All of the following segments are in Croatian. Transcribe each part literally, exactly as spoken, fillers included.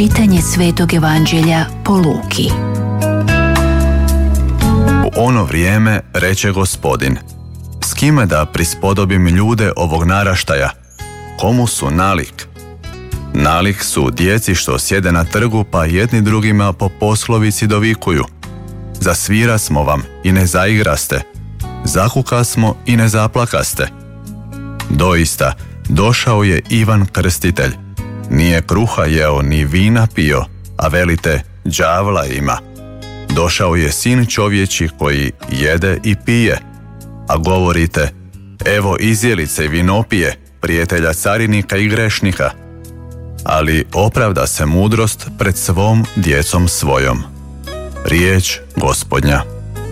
Čitanje Svetog Evanđelja po Luki. U ono vrijeme reče Gospodin: s kime da prispodobim ljude ovog naraštaja? Komu su nalik? Nalik su djeci što sjede na trgu, pa jedni drugima po poslovici dovikuju: zasvira smo vam i ne zaigraste, zakuka smo i ne zaplakaste. Doista, došao je Ivan Krstitelj. Nije kruha jeo ni vina pio, a velite đavla ima. Došao je sin čovječi koji jede i pije, a govorite: evo izjelice i vinopije, prijatelja carinika i grešnika. Ali opravda se mudrost pred svom djecom svojom. Riječ Gospodnja.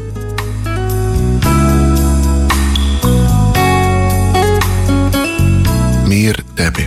Mir tebi.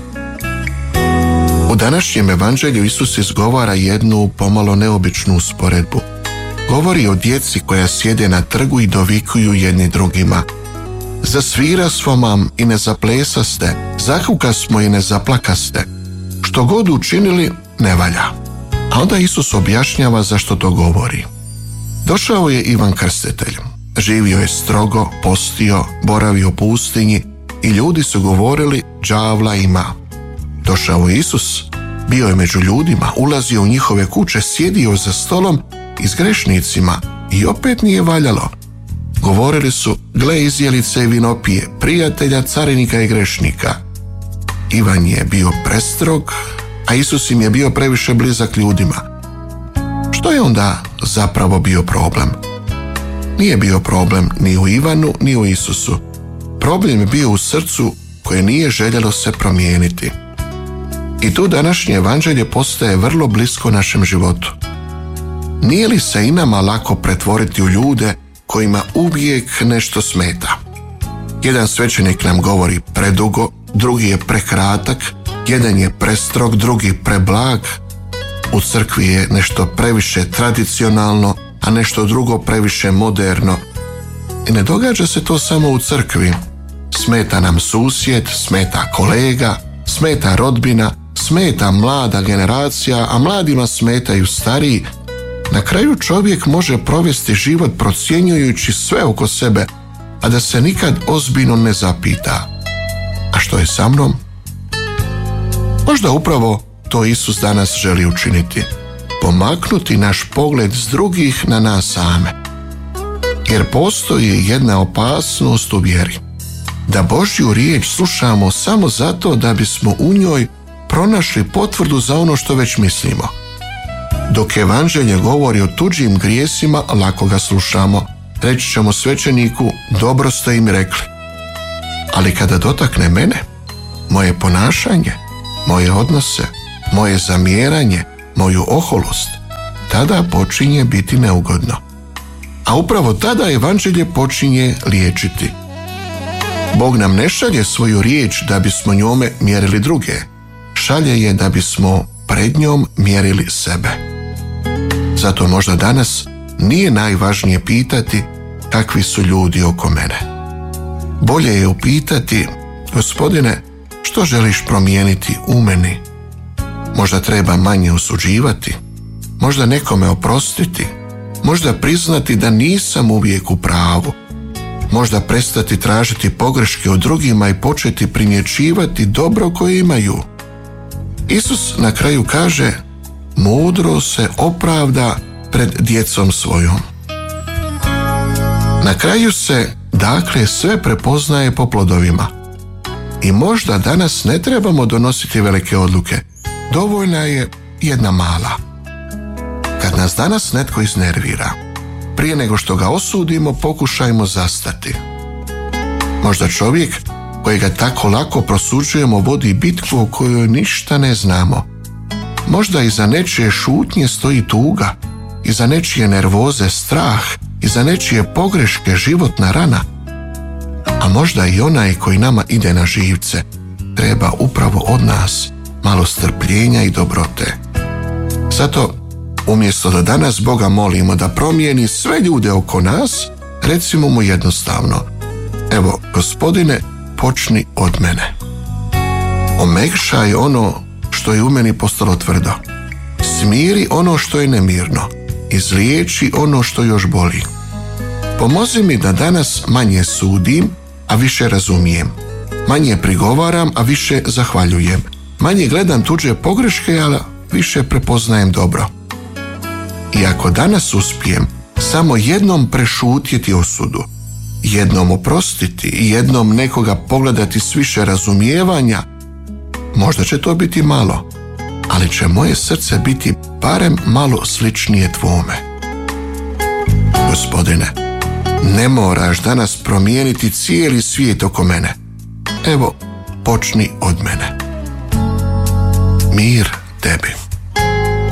U današnjem evanđelju Isus izgovara jednu pomalo neobičnu usporedbu. Govori o djeci koja sjede na trgu i dovikuju jedni drugima: zasvira smo vam i ne zaplesaste, zakuka smo i ne zaplakaste. Što god učinili, ne valja. A onda Isus objašnjava zašto to govori. Došao je Ivan Krstitelj. Živio je strogo, postio, boravio u pustinji i ljudi su govorili: đavla ima. Došao je Isus, bio je među ljudima, ulazio u njihove kuće, sjedio za stolom i s grešnicima i opet nije valjalo. Govorili su: gle izjelice i vinopije, prijatelja carinika i grešnika. Ivan je bio prestrog, a Isus im je bio previše blizak ljudima. Što je onda zapravo bio problem? Nije bio problem ni u Ivanu, ni u Isusu. Problem je bio u srcu koje nije željelo se promijeniti. I tu današnje evanđelje postaje vrlo blisko našem životu. Nije li se i nama lako pretvoriti u ljude kojima uvijek nešto smeta? Jedan svećenik nam govori predugo, drugi je prekratak, jedan je prestrog, drugi preblag. U crkvi je nešto previše tradicionalno, a nešto drugo previše moderno. I ne događa se to samo u crkvi. Smeta nam susjed, smeta kolega, smeta rodbina, smeta mlada generacija, a mladima smetaju stariji. Na kraju čovjek može provesti život procjenjujući sve oko sebe, a da se nikad ozbiljno ne zapita: a što je sa mnom? Možda upravo to Isus danas želi učiniti. Pomaknuti naš pogled s drugih na nas same. Jer postoji jedna opasnost u vjeri. Da Božju riječ slušamo samo zato da bismo u njoj pronašli potvrdu za ono što već mislimo. Dok evanđelje govori o tuđim grijesima, lako ga slušamo. Reći ćemo svećeniku: dobro ste im rekli. Ali kada dotakne mene, moje ponašanje, moje odnose, moje zamjeranje, moju oholost, tada počinje biti neugodno. A upravo tada evanđelje počinje liječiti. Bog nam ne šalje svoju riječ da bismo njome mjerili druge. Šalje je da bismo pred njom mjerili sebe. Zato možda danas nije najvažnije pitati kakvi su ljudi oko mene. Bolje je upitati: Gospodine, što želiš promijeniti u meni? Možda treba manje osuđivati, možda nekome oprostiti, možda priznati da nisam uvijek u pravu, možda prestati tražiti pogreške od drugima i početi primjećivati dobro koje imaju. Isus na kraju kaže: mudro se opravda pred djecom svojom. Na kraju se, dakle, sve prepoznaje po plodovima. I možda danas ne trebamo donositi velike odluke. Dovoljna je jedna mala. Kad nas danas netko iznervira, prije nego što ga osudimo, pokušajmo zastati. Možda čovjek kojega tako lako prosuđujemo vodi bitku o kojoj ništa ne znamo. Možda iza nečije šutnje stoji tuga, iza nečije nervoze strah, iza nečije pogreške životna rana. A možda i onaj koji nama ide na živce treba upravo od nas malo strpljenja i dobrote. Zato, umjesto da danas Boga molimo da promijeni sve ljude oko nas, recimo mu jednostavno: evo, Gospodine, počni od mene. Omekšaj ono što je u meni postalo tvrdo. Izmiri ono što je nemirno. Izliječi ono što još boli. Pomozi mi da danas manje sudim, a više razumijem. Manje prigovaram, a više zahvaljujem. Manje gledam tuđe pogreške, ali više prepoznajem dobro. I ako danas uspijem samo jednom prešutjeti osudu, jednom oprostiti i jednom nekoga pogledati s više razumijevanja, možda će to biti malo, ali će moje srce biti barem malo sličnije tvome. Gospodine, ne moraš danas promijeniti cijeli svijet oko mene. Evo, počni od mene. Mir tebi.